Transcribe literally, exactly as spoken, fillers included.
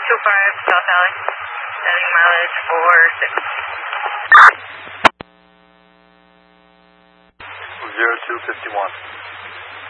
two five South Alley, setting mileage four six. zero two fifty one.